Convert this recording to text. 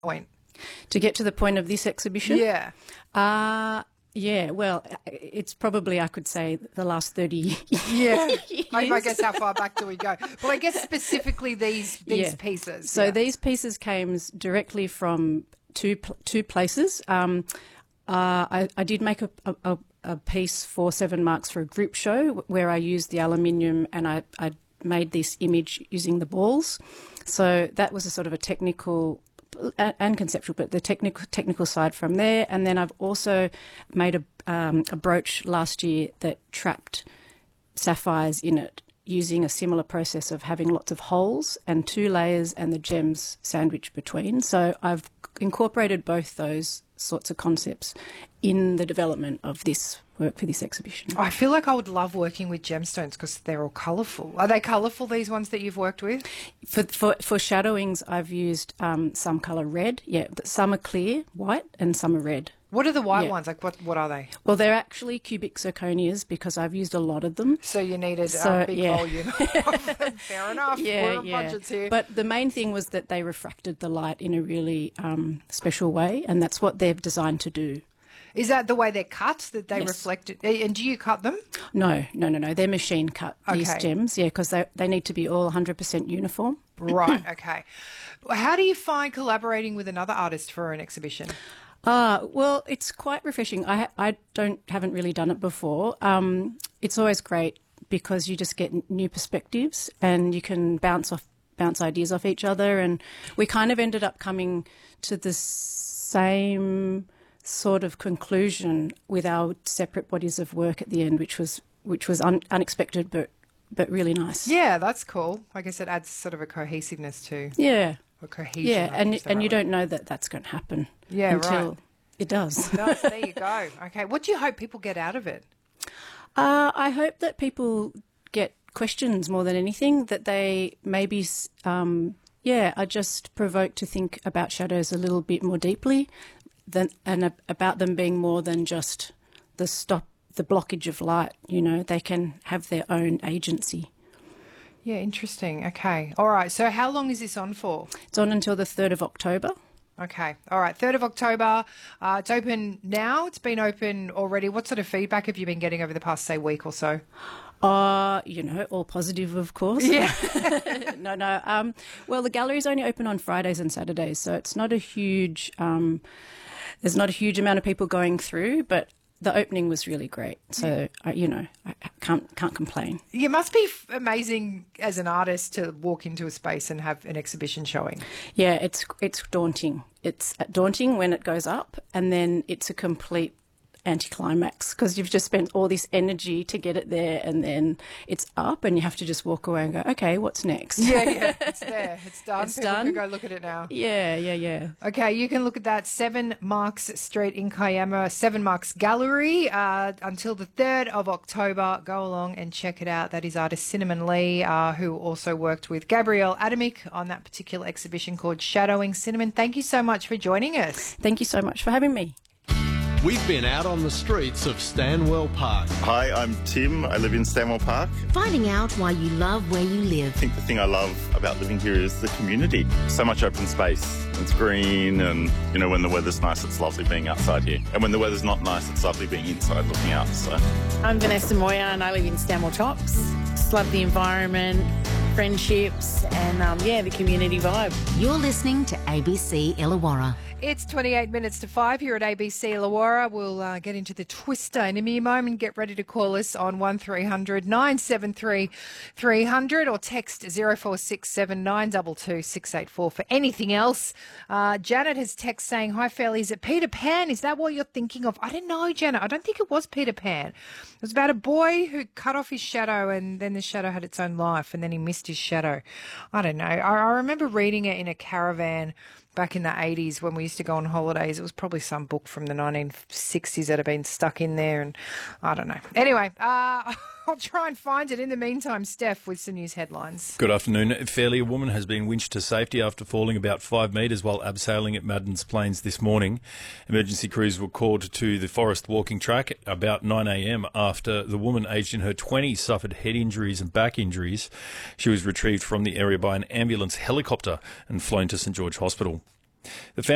point? To get to the point of this exhibition? Yeah. Yeah, well, it's probably, I could say, the last 30 years. Yeah. I guess how far back do we go? Well, I guess specifically these pieces. So these pieces came directly from two places. I did make a piece for 7 Marks for a group show where I used the aluminium and I made this image using the balls. So that was a sort of a technical and conceptual, but the technical side from there. And then I've also made a brooch last year that trapped sapphires in it using a similar process of having lots of holes and 2 layers and the gems sandwiched between. So I've incorporated both those sorts of concepts in the development of this work for this exhibition. I feel like I would love working with gemstones because they're all colourful. Are they colourful, these ones that you've worked with? For shadowings, I've used some colour red. Yeah, but some are clear, white, and some are red. What are the white ones? Like what are they? Well, they're actually cubic zirconias because I've used a lot of them. So you needed a big volume. Fair enough. We're on budgets here. But the main thing was that they refracted the light in a really special way, and that's what they're designed to do. Is that the way they're cut, that they reflect it? And do you cut them? No. They're machine cut, these gems, because they need to be all 100% uniform. Right, okay. How do you find collaborating with another artist for an exhibition? Well, it's quite refreshing. I haven't really done it before. It's always great because you just get new perspectives and you can bounce ideas off each other. And we kind of ended up coming to the same sort of conclusion with our separate bodies of work at the end, which was unexpected but really nice. Yeah, that's cool. I guess it adds sort of a cohesiveness to. Yeah. A cohesion. Yeah, and you don't know that that's going to happen until it does. It does. There you go. Okay, what do you hope people get out of it? I hope that people get questions more than anything, that they maybe, are just provoked to think about shadows a little bit more deeply and about them being more than just the blockage of light. They can have their own agency. Yeah, interesting. Okay. All right. So how long is this on for? It's on until the 3rd of October. Okay. All right. 3rd of October. It's open now. It's been open already. What sort of feedback have you been getting over the past, say, week or so? All positive, of course. Yeah. No. Well, the gallery is only open on Fridays and Saturdays, so it's not a huge, there's not a huge amount of people going through, but the opening was really great. So, I can't complain. It must be amazing as an artist to walk into a space and have an exhibition showing. Yeah, it's daunting. It's daunting when it goes up, and then it's a complete anticlimax because you've just spent all this energy to get it there, and then it's up and you have to just walk away and go, okay, what's next? Yeah, it's there. It's done. It's People done. can go look at it now. Yeah. Okay, you can look at that 7 Marks Street in Kiama, 7 Marks Gallery until the 3rd of October. Go along and check it out. That is artist Cinnamon Lee, who also worked with Gabrielle Adamick on that particular exhibition called Shadowing. Cinnamon, thank you so much for joining us. Thank you so much for having me. We've been out on the streets of Stanwell Park. Hi, I'm Tim. I live in Stanwell Park. Finding out why you love where you live. I think the thing I love about living here is the community. So much open space. It's green and, when the weather's nice, it's lovely being outside here. And when the weather's not nice, it's lovely being inside looking out. So I'm Vanessa Moya and I live in Stanwell Tops. Just love the environment, friendships and, the community vibe. You're listening to ABC Illawarra. It's 28 minutes to 5 here at ABC Illawarra. We'll get into the twister in a mere moment. Get ready to call us on 1300 973 300 or text 0467 922 684 for anything else. Janet has text saying, hi, Fairley, is it Peter Pan? Is that what you're thinking of? I don't know, Janet. I don't think it was Peter Pan. It was about a boy who cut off his shadow and then the shadow had its own life and then he missed his shadow. I don't know. I remember reading it in a caravan back in the 80s when we used to go on holidays. It was probably some book from the 1960s that had been stuck in there and I don't know. Anyway, I'll try and find it. In the meantime, Steph with some news headlines. Good afternoon. Fairly, a woman has been winched to safety after falling about 5 metres while abseiling at Maddens Plains this morning. Emergency crews were called to the forest walking track about 9 a.m. after the woman, aged in her 20s, suffered head injuries and back injuries. She was retrieved from the area by an ambulance helicopter and flown to St George Hospital. The